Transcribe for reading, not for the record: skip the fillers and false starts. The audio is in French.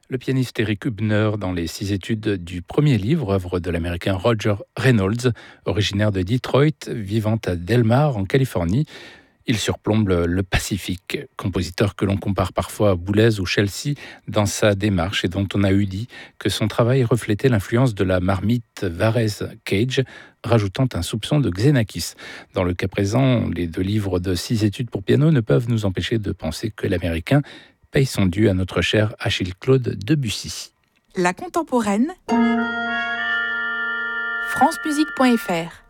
Le pianiste Eric Hübner dans les 6 études du premier livre, œuvre de l'américain Roger Reynolds, originaire de Detroit, vivant à Del Mar en Californie. Il surplombe le Pacifique, compositeur que l'on compare parfois à Boulez ou Chelsea dans sa démarche et dont on a eu dit que son travail reflétait l'influence de la marmite Varese-Cage, rajoutant un soupçon de Xenakis. Dans le cas présent, les 2 livres de 6 études pour piano ne peuvent nous empêcher de penser que l'américain paye son dû à notre cher Achille-Claude Debussy. La contemporaine, francemusique.fr